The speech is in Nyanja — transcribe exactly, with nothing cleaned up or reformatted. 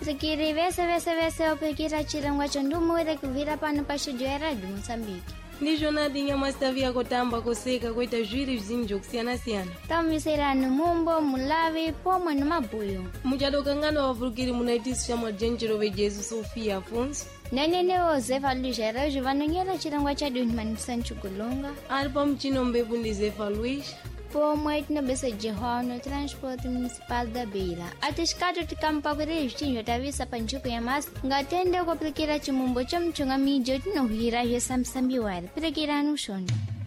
aplikiri vese vese vese opikira chilengwa chondumuwele kuvira pano pa studio ya Radio Mozambique. Ndijo nadinha mastavia kotamba koseka koita jwiri vizinho jokusiyana-siyana. Tamviserano mumbo, mulavi, pomwe no mabuyo. Mujadokangano wavulukiri munaitiso chamwa Gentilove Jesus Sofia Afonso. Nenene Ozefa Luiz Araújo vanonyera chilengwa cha Dunman Sancho Kulunga. Ali pa mchino mbevu ndi Zefa Luiz. Pomwe tinobesa Jehova no Transporte Municipal da Beira. Atishikato tikampa kwere vitinho tavisa pa nchuku ya masa. Ngatende kuplikira chimumbo cha mchunga mijo tinohira yo samsambiwari. Pilikira no shono.